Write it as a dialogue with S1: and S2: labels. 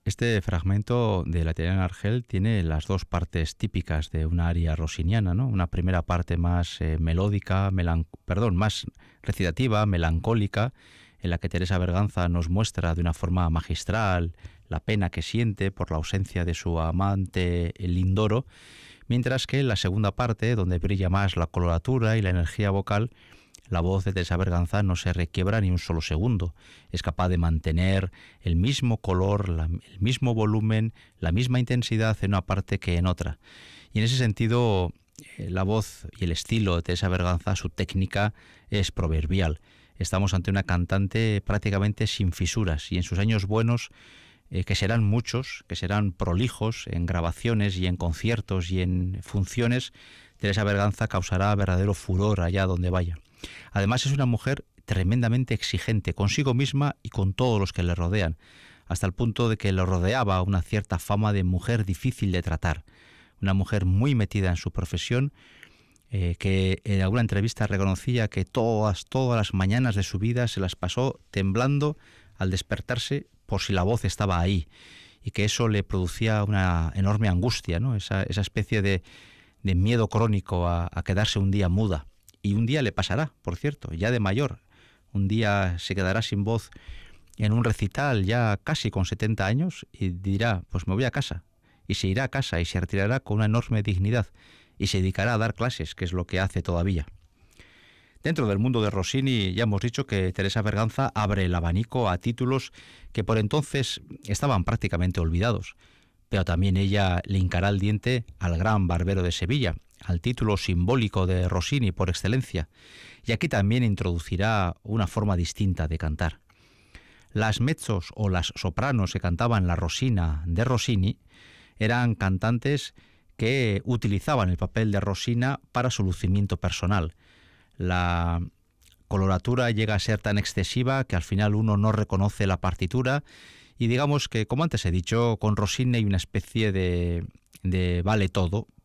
S1: Este fragmento de la italiana Argel tiene las dos partes típicas de una aria rossiniana, ¿no? Una primera parte más melódica, más recitativa, melancólica, en la que Teresa Berganza nos muestra de una forma magistral la pena que siente por la ausencia de su amante Lindoro, mientras que en la segunda parte, donde brilla más la coloratura y la energía vocal, la voz de Teresa Berganza no se requiebra ni un solo segundo. Es capaz de mantener el mismo color, el mismo volumen, la misma intensidad en una parte que en otra. Y en ese sentido, la voz y el estilo de Teresa Berganza, su técnica, es proverbial. Estamos ante una cantante prácticamente sin fisuras y en sus años buenos, que serán muchos, que serán prolijos en grabaciones y en conciertos y en funciones, Teresa Berganza causará verdadero furor allá donde vaya. Además es una mujer tremendamente exigente consigo misma y con todos los que le rodean, hasta el punto de que le rodeaba una cierta fama de mujer difícil de tratar, una mujer muy metida en su profesión, que en alguna entrevista reconocía que todas las mañanas de su vida se las pasó temblando al despertarse por si la voz estaba ahí, y que eso le producía una enorme angustia, ¿no? Esa especie de miedo crónico a quedarse un día muda. Y un día le pasará, por cierto, ya de mayor. Un día se quedará sin voz en un recital ya casi con 70 años y dirá, pues me voy a casa. Y se irá a casa y se retirará con una enorme dignidad y se dedicará a dar clases, que es lo que hace todavía. Dentro del mundo de Rossini ya hemos dicho que Teresa Berganza abre el abanico a títulos que por entonces estaban prácticamente olvidados, pero también ella le hincará el diente al gran Barbero de Sevilla, al título simbólico de Rossini por excelencia, y aquí también introducirá una forma distinta de cantar. Las mezzos o las sopranos que cantaban la Rosina de Rossini eran cantantes que utilizaban el papel de Rosina para su lucimiento personal. La coloratura llega a ser tan excesiva que al final uno no reconoce la partitura y digamos que, como antes he dicho, con Rossini hay una especie de vale todo,